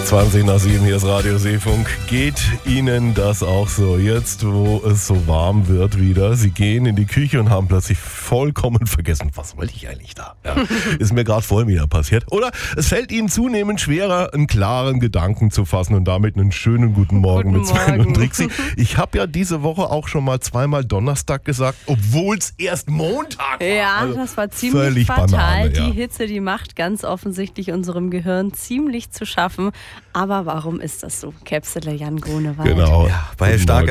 20 nach 7, hier ist Radio Seefunk. Geht Ihnen das auch so? Jetzt, wo es so warm wird wieder, Sie gehen in die Küche und haben plötzlich vollkommen vergessen, was wollte ich eigentlich da? Ja, ist mir gerade vorhin wieder passiert. Oder es fällt Ihnen zunehmend schwerer, einen klaren Gedanken zu fassen und damit einen schönen guten Morgen mit Sven und Trixi. Ich habe ja diese Woche auch schon mal zweimal Donnerstag gesagt, obwohl es erst Montag war. Ja, Also das war ziemlich fatal. Banane, ja. Die Hitze, die macht ganz offensichtlich unserem Gehirn ziemlich zu schaffen. Aber warum ist das so? Käpsele Jan Grunewald. Genau. Ja, bei starker